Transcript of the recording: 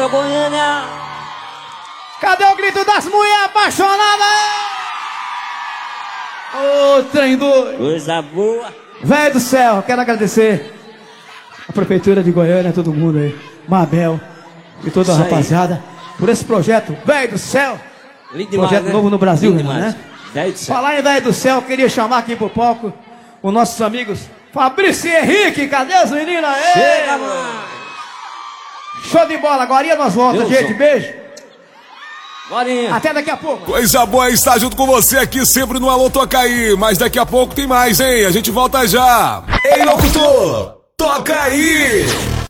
Goiânia. Cadê o grito das mulheres apaixonadas? Ô, trem doido. Coisa boa. Velho do céu, quero agradecer a Prefeitura de Goiânia, todo mundo aí, Mabel e toda a rapaziada, por esse projeto, velho do céu. Lindo demais, projeto né? novo no Brasil, Lindo né? demais. Velho do céu. Falar em velho do céu, eu queria chamar aqui pro palco os nossos amigos Fabrício e Henrique. Cadê as meninas aí? Chega, mano. Show de bola, agora nós voltamos, Deus gente. Deus. Beijo. Borinha. Até daqui a pouco. Coisa boa estar junto com você aqui sempre no Alô Toca Aí. Mas daqui a pouco tem mais, hein? A gente volta já. Ei, locutor, toca aí!